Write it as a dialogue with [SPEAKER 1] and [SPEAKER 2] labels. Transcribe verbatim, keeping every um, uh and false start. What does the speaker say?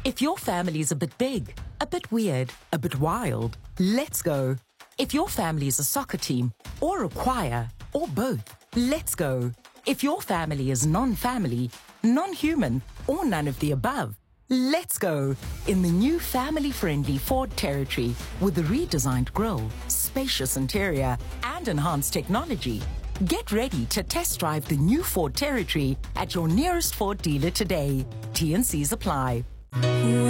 [SPEAKER 1] If your family's a bit big, a bit weird, a bit wild, let's go. If your family's a soccer team, or a choir, or both, let's go. If your family is non-family, non-human, or none of the above, let's go in the new family-friendly Ford Territory with a redesigned grille, spacious interior, and enhanced technology. Get ready to test drive the new Ford Territory at your nearest Ford dealer today. T and C's apply.